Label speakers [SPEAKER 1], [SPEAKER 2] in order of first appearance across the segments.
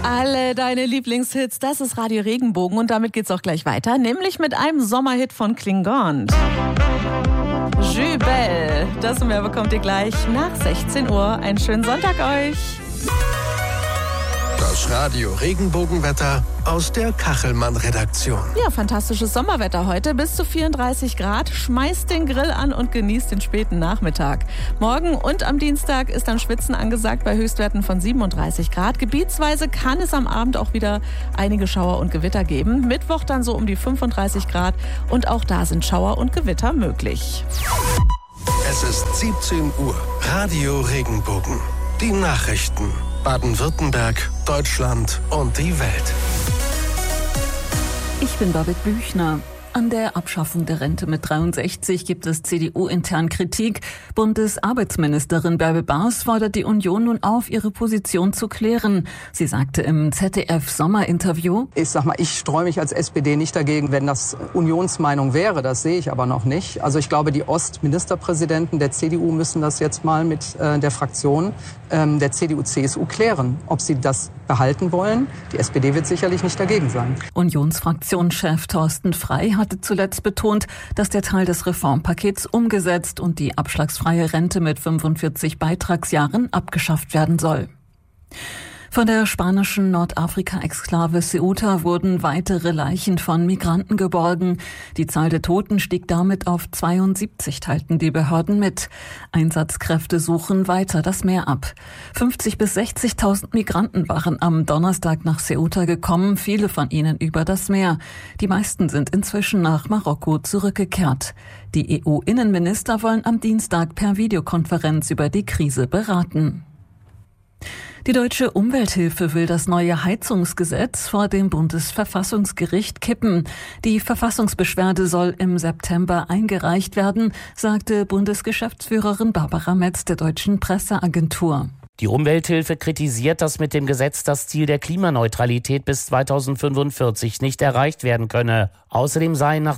[SPEAKER 1] Alle deine Lieblingshits, das ist Radio Regenbogen und damit geht's auch gleich weiter, nämlich mit einem Sommerhit von Klingon. Jubel, das und mehr bekommt ihr gleich nach 16 Uhr. Einen schönen Sonntag euch.
[SPEAKER 2] Das Radio Regenbogenwetter aus der Kachelmann-Redaktion.
[SPEAKER 1] Ja, fantastisches Sommerwetter heute, bis zu 34 Grad. Schmeißt den Grill an und genießt den späten Nachmittag. Morgen und am Dienstag ist dann Schwitzen angesagt bei Höchstwerten von 37 Grad. Gebietsweise kann es am Abend auch wieder einige Schauer und Gewitter geben. Mittwoch dann so um die 35 Grad und auch da sind Schauer und Gewitter möglich.
[SPEAKER 2] Es ist 17 Uhr. Radio Regenbogen. Die Nachrichten. Baden-Württemberg, Deutschland und die Welt.
[SPEAKER 3] Ich bin Babette Büchner. An der Abschaffung der Rente mit 63 gibt es CDU-intern Kritik. Bundesarbeitsministerin Bärbel Baas fordert die Union nun auf, ihre Position zu klären. Sie sagte im ZDF-Sommerinterview:
[SPEAKER 4] Ich streue mich als SPD nicht dagegen, wenn das Unionsmeinung wäre. Das sehe ich aber noch nicht. Also ich glaube, die Ostministerpräsidenten der CDU müssen das jetzt mal mit der Fraktion der CDU-CSU klären, ob sie das behalten wollen. Die SPD wird sicherlich nicht dagegen sein.
[SPEAKER 3] Unionsfraktionschef Thorsten Frey hatte zuletzt betont, dass der Teil des Reformpakets umgesetzt und die abschlagsfreie Rente mit 45 Beitragsjahren abgeschafft werden soll. Von der spanischen Nordafrika-Exklave Ceuta wurden weitere Leichen von Migranten geborgen. Die Zahl der Toten stieg damit auf 72, teilten die Behörden mit. Einsatzkräfte suchen weiter das Meer ab. 50.000 bis 60.000 Migranten waren am Donnerstag nach Ceuta gekommen, viele von ihnen über das Meer. Die meisten sind inzwischen nach Marokko zurückgekehrt. Die EU-Innenminister wollen am Dienstag per Videokonferenz über die Krise beraten. Die Deutsche Umwelthilfe will das neue Heizungsgesetz vor dem Bundesverfassungsgericht kippen. Die Verfassungsbeschwerde soll im September eingereicht werden, sagte Bundesgeschäftsführerin Barbara Metz der Deutschen Presseagentur.
[SPEAKER 5] Die Umwelthilfe kritisiert, dass mit dem Gesetz das Ziel der Klimaneutralität bis 2045 nicht erreicht werden könne. Außerdem seien nach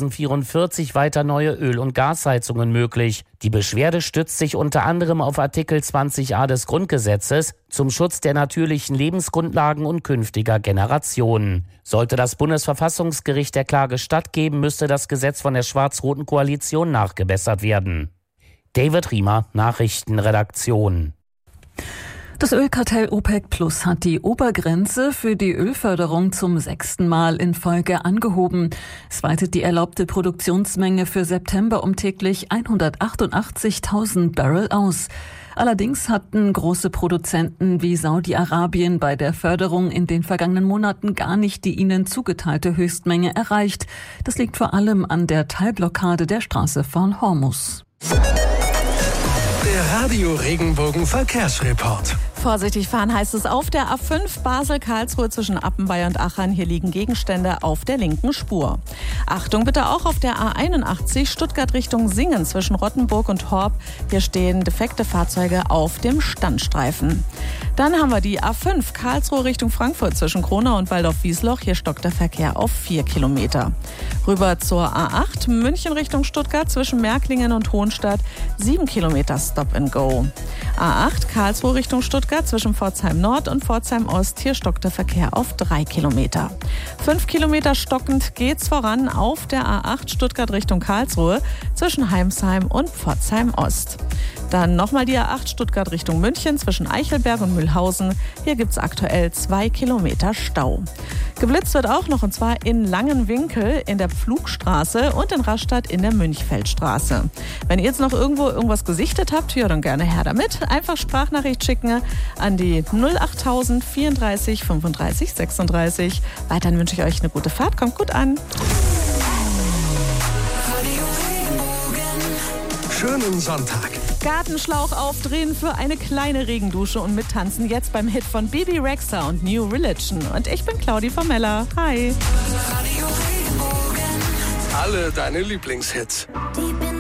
[SPEAKER 5] 2044 weiter neue Öl- und Gasheizungen möglich. Die Beschwerde stützt sich unter anderem auf Artikel 20a des Grundgesetzes zum Schutz der natürlichen Lebensgrundlagen und künftiger Generationen. Sollte das Bundesverfassungsgericht der Klage stattgeben, müsste das Gesetz von der schwarz-roten Koalition nachgebessert werden. David Riemer, Nachrichtenredaktion.
[SPEAKER 3] Das Ölkartell OPEC Plus hat die Obergrenze für die Ölförderung zum 6. Mal in Folge angehoben. Es weitet die erlaubte Produktionsmenge für September um täglich 188.000 Barrel aus. Allerdings hatten große Produzenten wie Saudi-Arabien bei der Förderung in den vergangenen Monaten gar nicht die ihnen zugeteilte Höchstmenge erreicht. Das liegt vor allem an der Teilblockade der Straße von Hormuz.
[SPEAKER 2] Der Radio Regenbogen Verkehrsreport.
[SPEAKER 1] Vorsichtig fahren heißt es auf der A5 Basel-Karlsruhe zwischen Appenbei und Achern. Hier liegen Gegenstände auf der linken Spur. Achtung bitte auch auf der A81 Stuttgart Richtung Singen zwischen Rottenburg und Horb. Hier stehen defekte Fahrzeuge auf dem Standstreifen. Dann haben wir die A5 Karlsruhe Richtung Frankfurt zwischen Kronau und Waldorf-Wiesloch. Hier stockt der Verkehr auf 4 Kilometer. Rüber zur A8 München Richtung Stuttgart zwischen Märklingen und Hohenstadt. 7 Kilometer Stop and Go. A8 Karlsruhe Richtung Stuttgart zwischen Pforzheim Nord und Pforzheim Ost. Hier stockt der Verkehr auf 3 Kilometer. 5 Kilometer stockend geht's voran auf der A8 Stuttgart Richtung Karlsruhe zwischen Heimsheim und Pforzheim Ost. Dann nochmal die A8 Stuttgart Richtung München zwischen Eichelberg und Mühlhausen. Hier gibt's aktuell 2 Kilometer Stau. Geblitzt wird auch noch, und zwar in Langenwinkel in der Pflugstraße und in Rastatt in der Münchfeldstraße. Wenn ihr jetzt noch irgendwas gesichtet habt, ja, dann gerne her damit. Einfach Sprachnachricht schicken an die 08000 34 35 36. Weiterhin wünsche ich euch eine gute Fahrt. Kommt gut an.
[SPEAKER 2] Schönen Sonntag.
[SPEAKER 1] Gartenschlauch aufdrehen für eine kleine Regendusche und mittanzen jetzt beim Hit von Bebe Rexha und New Religion. Und ich bin Claudi Formella. Hi.
[SPEAKER 2] Alle deine Lieblingshits.